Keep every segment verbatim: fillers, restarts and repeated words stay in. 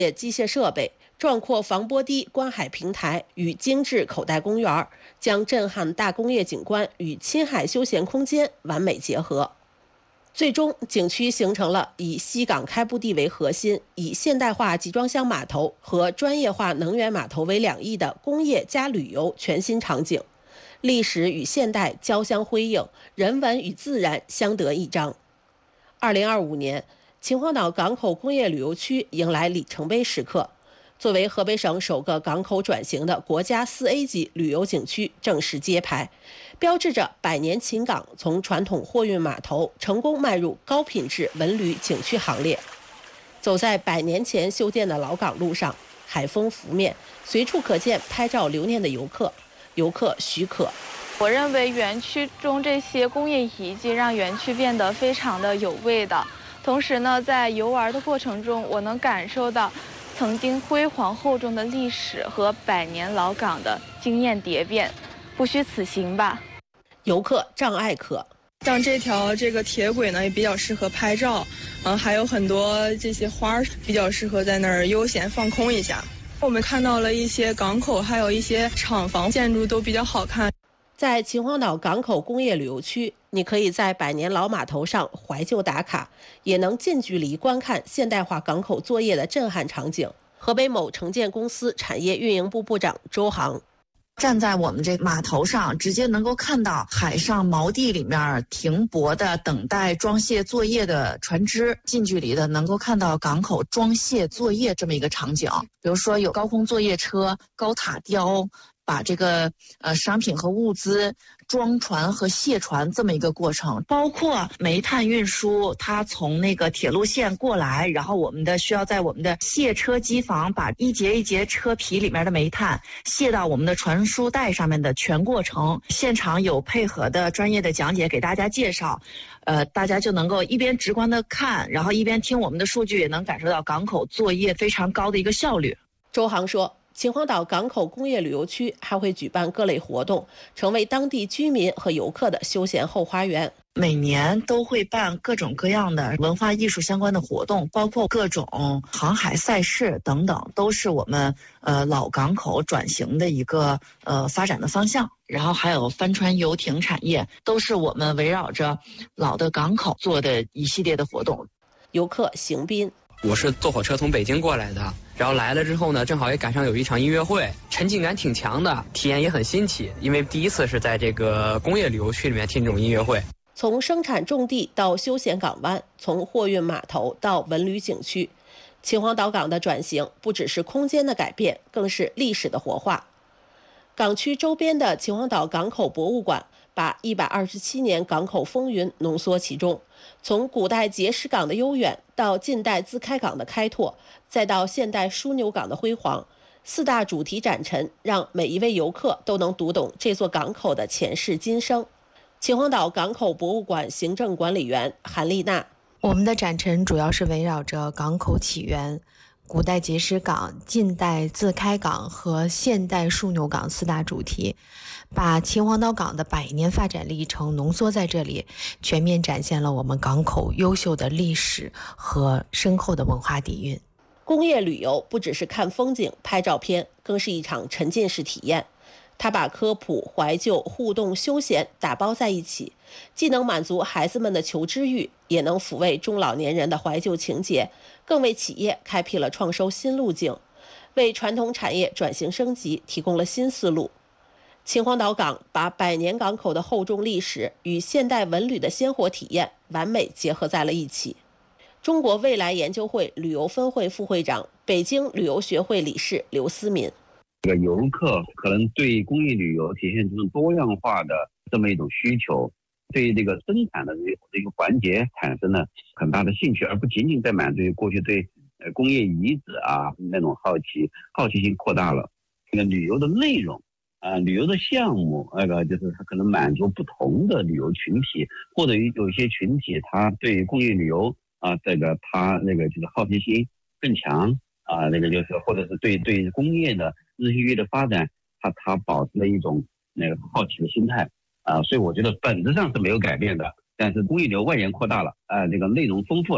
机械设备、壮阔防波堤观海平台与精致口袋公园，将震撼大工业景观与亲海休闲空间完美结合。最终，景区形成了以西港开埠地为核心，以现代化集装箱码头和专业化能源码头为两翼的工业加旅游全新场景，历史与现代交相辉映，人文与自然相得益彰。二零二五年，秦皇岛港口工业旅游区迎来里程碑时刻。作为河北省首个港口转型的国家四 A 级旅游景区正式揭牌，标志着百年秦港从传统货运码头成功迈入高品质文旅景区行列。走在百年前修建的老港路上，海风拂面，随处可见拍照留念的游客。游客许可。 我认为园区中这些工业遗迹让园区变得非常的有味道。同时呢，在游玩的过程中，我能感受到曾经辉煌厚重的历史和百年老港的经验蝶变，不虚此行吧。 游客张爱可， 像这条这个铁轨呢，也比较适合拍照，嗯，还有很多这些花比较适合在那儿悠闲放空一下。我们看到了一些港口，还有一些厂房建筑都比较好看。 在秦皇岛港口工业旅游区，你可以在百年老码头上怀旧打卡，也能近距离观看现代化港口作业的震撼场景。河北某城建公司产业运营部部长周航， 站在我们这码头上，直接能够看到海上锚地里面停泊的等待装卸作业的船只，近距离的能够看到港口装卸作业这么一个场景。比如说有高空作业车、高塔吊，把这个呃商品和物资装船和卸船这么一个过程，包括煤炭运输，它从那个铁路线过来，然后我们的需要在我们的卸车机房把一节一节车皮里面的煤炭卸到我们的传输带上面的全过程，现场有配合的专业的讲解给大家介绍，呃，大家就能够一边直观的看，然后一边听我们的数据，也能感受到港口作业非常高的一个效率。 周航说，秦皇岛港口工业旅游区还会举办各类活动，成为当地居民和游客的休闲后花园。 每年都会办各种各样的文化艺术相关的活动，包括各种航海赛事等等，都是我们呃老港口转型的一个呃发展的方向。然后还有帆船游艇产业，都是我们围绕着老的港口做的一系列的活动。 游客邢斌， 我是坐火车从北京过来的，然后来了之后呢，正好也赶上有一场音乐会，沉浸感挺强的，体验也很新奇，因为第一次是在这个工业旅游区里面听这种音乐会。 从生产种地到休闲港湾，从货运码头到文旅景区，秦皇岛港的转型不只是空间的改变，更是历史的活化。港区周边的秦皇岛港口博物馆把一百二十七年港口风云浓缩其中，从古代碣石港的悠远到近代自开港的开拓，再到现代枢纽港的辉煌，四大主题展陈让每一位游客都能读懂这座港口的前世今生。秦皇岛港口博物馆行政管理员韩丽娜， 我们的展陈主要是围绕着港口起源、古代碣石港、近代自开港和现代枢纽港四大主题，把秦皇岛港的百年发展历程浓缩在这里，全面展现了我们港口优秀的历史和深厚的文化底蕴。 工业旅游不只是看风景、拍照片，更是一场沉浸式体验。它把科普、怀旧、互动、休闲打包在一起，既能满足孩子们的求知欲，也能抚慰中老年人的怀旧情结，更为企业开辟了创收新路径，为传统产业转型升级提供了新思路。秦皇岛港把百年港口的厚重历史与现代文旅的鲜活体验完美结合在了一起。中国未来研究会旅游分会副会长、北京旅游学会理事刘思敏， 这个游客可能对工业旅游体现这种多样化的这么一种需求，对这个生产的这个环节产生了很大的兴趣，而不仅仅在满足于过去对呃工业遗址啊那种好奇，好奇心扩大了。这个旅游的内容啊、呃，旅游的项目，那个就是它可能满足不同的旅游群体，或者有一些群体他对工业旅游啊、呃，这个他那个就是好奇心更强啊、呃，那个就是或者是对对工业的日新月异的发展，他他保持了一种那个好奇的心态啊、呃，所以我觉得本质上是没有改变的，但是工业流外延扩大了啊、呃，这个内容丰富了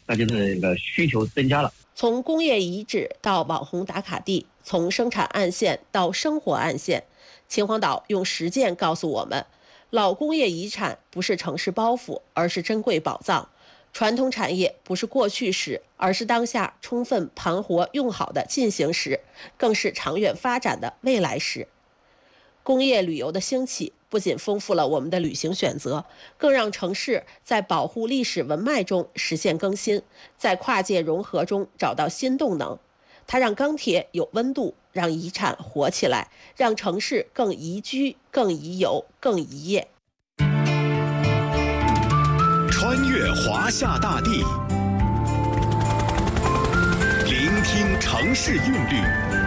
大家的这个需求增加了。 从工业遗址到网红打卡地，从生产暗线到生活暗线，秦皇岛用实践告诉我们，老工业遗产不是城市包袱，而是珍贵宝藏；传统产业不是过去时，而是当下充分盘活用好的进行时，更是长远发展的未来时。工业旅游的兴起不仅丰富了我们的旅行选择，更让城市在保护历史文脉中实现更新，在跨界融合中找到新动能。它让钢铁有温度，让遗产活起来，让城市更宜居、更宜游、更宜业。 穿越华夏大地，聆听城市韵律，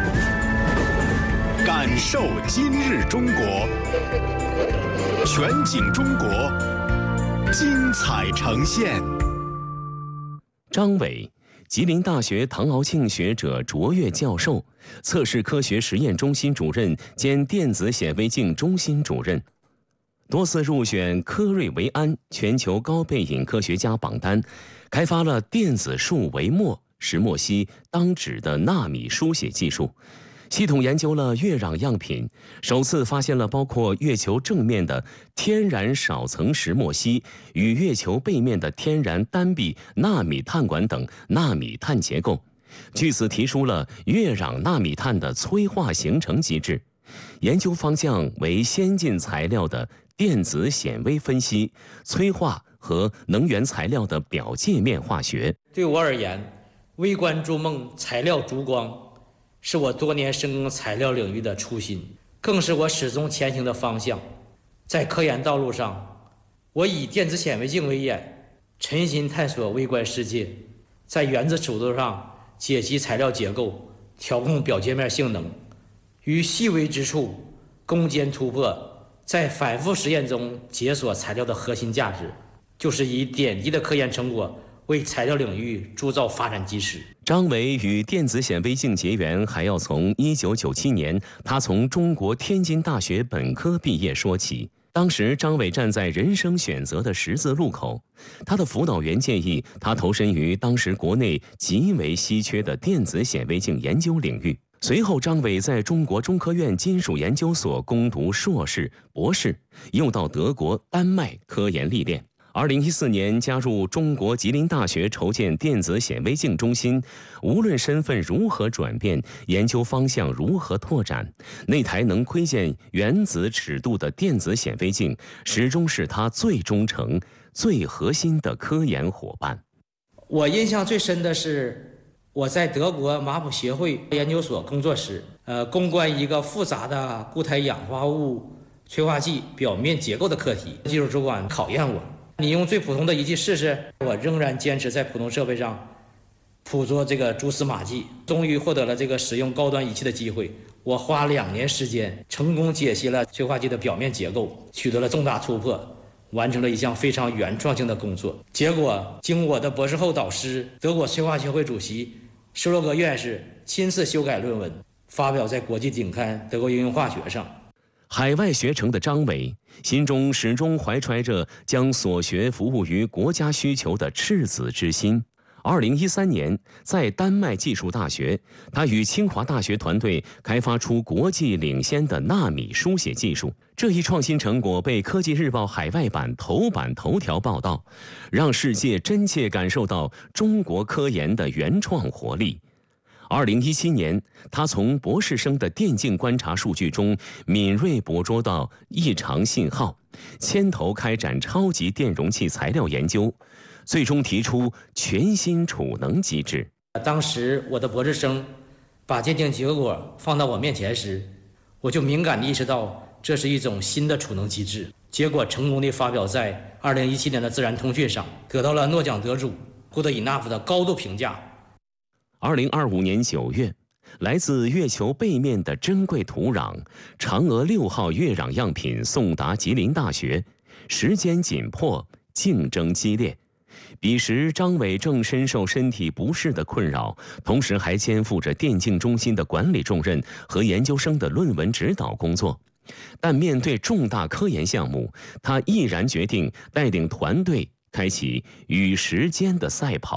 感受今日中国，全景中国，精彩呈现。 张伟，吉林大学唐敖庆学者卓越教授，测试科学实验中心主任兼电子显微镜中心主任，多次入选科瑞维安全球高背景科学家榜单，开发了电子束微墨石墨烯当纸的纳米书写技术，系统研究了月壤样品，首次发现了包括月球正面的天然少层石墨烯与月球背面的天然单壁纳米碳管等纳米碳结构，据此提出了月壤纳米碳的催化形成机制，研究方向为先进材料的电子显微分析、催化和能源材料的表界面化学。 对我而言，微观筑梦材料烛光是我多年深耕材料领域的初心，更是我始终前行的方向。在科研道路上，我以电子显微镜为眼，沉心探索微观世界，在原子尺度上解析材料结构，调控表界面性能，于细微之处攻坚突破，在反复实验中解锁材料的核心价值，就是以点滴的科研成果为材料领域铸造发展基石。 张伟与电子显微镜结缘，还要从一九九七年他从中国天津大学本科毕业说起。当时张伟站在人生选择的十字路口，他的辅导员建议他投身于当时国内极为稀缺的电子显微镜研究领域。随后张伟在中国中科院金属研究所攻读硕士、博士，又到德国、丹麦科研历练。二零一四年加入中国吉林大学筹建电子显微镜中心，无论身份如何转变，研究方向如何拓展，那台能窥见原子尺度的电子显微镜始终是他最忠诚、最核心的科研伙伴。 我印象最深的是我在德国马普协会研究所工作时，呃，攻关一个复杂的固态氧化物催化剂表面结构的课题，技术主管考验我。你用最普通的仪器试试，我仍然坚持在普通设备上捕捉这个蛛丝马迹，终于获得了这个使用高端仪器的机会。我花两年时间成功解析了催化剂的表面结构，取得了重大突破，完成了一项非常原创性的工作。结果经我的博士后导师、德国催化协会主席施罗格院士亲自修改论文，发表在国际顶刊《德国应用化学》上。 海外学成的张伟，心中始终怀揣着将所学服务于国家需求的赤子之心。二零一三年，在丹麦技术大学，他与清华大学团队开发出国际领先的纳米书写技术。这一创新成果被《科技日报》海外版头版头条报道，让世界真切感受到中国科研的原创活力。二零一七年，他从博士生的电镜观察数据中敏锐捕捉到异常信号，牵头开展超级电容器材料研究，最终提出全新储能机制。 当时我的博士生把鉴定结果放到我面前时，我就敏感地意识到这是一种新的储能机制。结果成功地发表在二零一七年的《自然通讯》上，得到了诺奖得主Good Enough的高度评价。 二零二五年九月，来自月球背面的珍贵土壤嫦娥六号月壤样品送达吉林大学，时间紧迫，竞争激烈。彼时张伟正深受身体不适的困扰，同时还肩负着电镜中心的管理重任和研究生的论文指导工作。但面对重大科研项目，他毅然决定带领团队开启与时间的赛跑。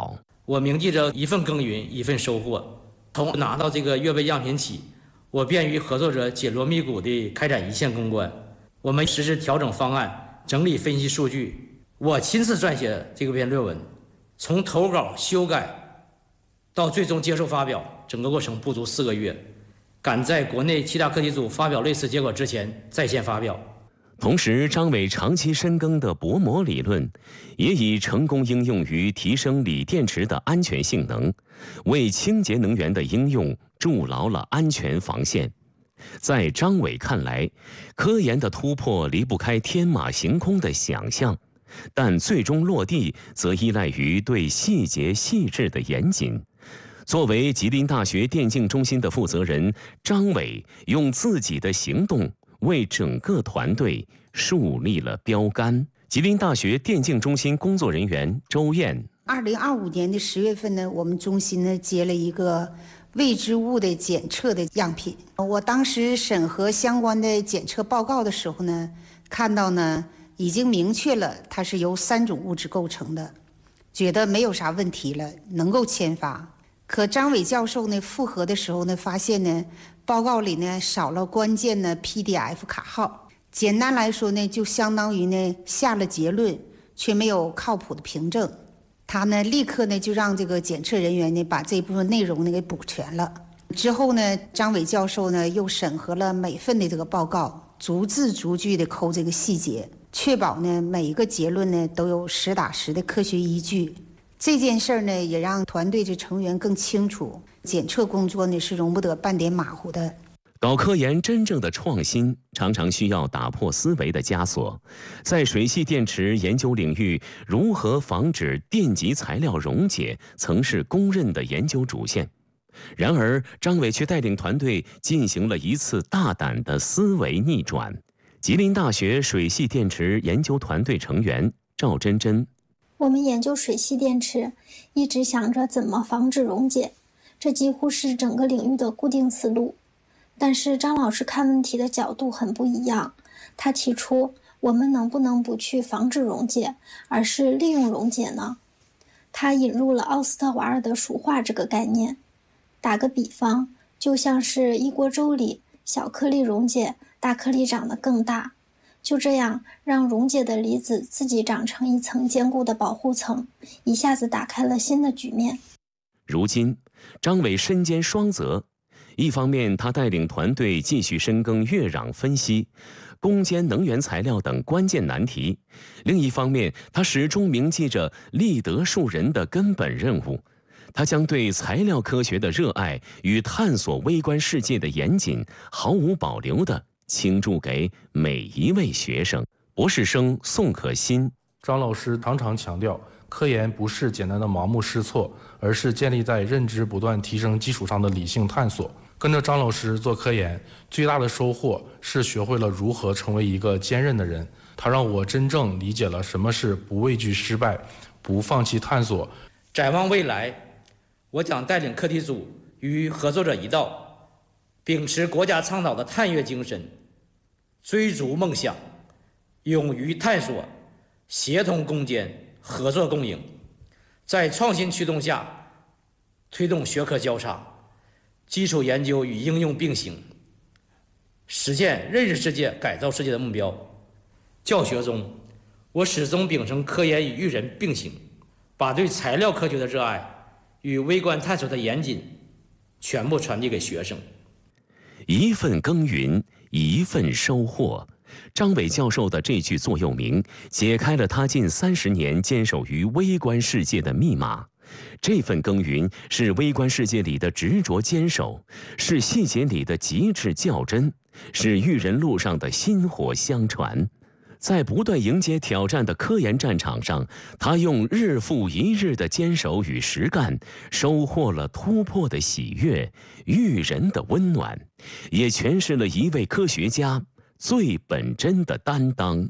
我铭记着一份耕耘一份收获。从拿到这个月备样品起，我便与合作者紧锣密鼓地开展一线攻关。我们实施调整方案，整理分析数据。我亲自撰写这篇论文，从投稿、修改到最终接受发表，整个过程不足四个月，赶在国内其他课题组发表类似结果之前在线发表。 同时，张伟长期深耕的薄膜理论，也已成功应用于提升锂电池的安全性能，为清洁能源的应用筑牢了安全防线。在张伟看来，科研的突破离不开天马行空的想象，但最终落地则依赖于对细节细致的严谨。作为吉林大学电竞中心的负责人，张伟用自己的行动为整个团队树立了标杆。吉林大学电竞中心工作人员周燕， 二零二五年的十月份呢，我们中心呢接了一个未知物的检测的样品。我当时审核相关的检测报告的时候呢，看到呢已经明确了它是由三种物质构成的，觉得没有啥问题了，能够签发。可张伟教授呢复核的时候呢，发现呢报告里呢少了关键的 P D F 卡号，简单来说呢，就相当于呢下了结论，却没有靠谱的凭证。他呢立刻呢就让这个检测人员呢把这部分内容呢给补全了。之后呢，张伟教授呢又审核了每份的这个报告，逐字逐句的抠这个细节，确保呢每一个结论呢都有实打实的科学依据。这件事呢也让团队的成员更清楚，检测工作呢是容不得半点马虎的。 搞科研真正的创新，常常需要打破思维的枷锁。在水系电池研究领域，如何防止电极材料溶解，曾是公认的研究主线。然而，张伟却带领团队进行了一次大胆的思维逆转。吉林大学水系电池研究团队成员赵真真， 我们研究水系电池，一直想着怎么防止溶解，这几乎是整个领域的固定思路。但是张老师看问题的角度很不一样，他提出我们能不能不去防止溶解，而是利用溶解呢？他引入了奥斯特瓦尔的熟化这个概念。打个比方，就像是一锅粥里小颗粒溶解，大颗粒长得更大，就这样让溶解的离子自己长成一层坚固的保护层，一下子打开了新的局面。 如今张伟身兼双责，一方面他带领团队继续深耕月壤分析、攻坚能源材料等关键难题，另一方面他始终铭记着立德树人的根本任务。他将对材料科学的热爱与探索微观世界的严谨毫无保留地倾注给每一位学生。博士生宋可欣， 张老师常常强调，科研不是简单的盲目试错，而是建立在认知不断提升基础上的理性探索。跟着张老师做科研，最大的收获是学会了如何成为一个坚韧的人。他让我真正理解了什么是不畏惧失败，不放弃探索。 展望未来，我将带领课题组与合作者一道，秉持国家倡导的探月精神，追逐梦想，勇于探索，协同攻坚，合作共赢，在创新驱动下推动学科交叉，基础研究与应用并行，实现认识世界、改造世界的目标。教学中，我始终秉承科研与育人并行，把对材料科学的热爱与微观探索的严谨全部传递给学生。 一份耕耘，一份收获。张伟教授的这句座右铭，解开了他近三十年坚守于微观世界的密码。这份耕耘是微观世界里的执着坚守，是细节里的极致较真，是育人路上的薪火相传。在不断迎接挑战的科研战场上，他用日复一日的坚守与实干，收获了突破的喜悦、育人的温暖，也诠释了一位科学家最本真的担当。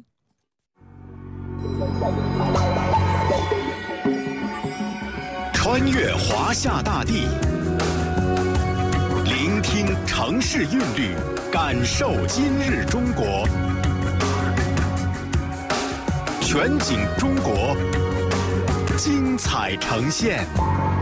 穿越华夏大地，聆听城市韵律，感受今日中国。全景中国， 精彩呈现。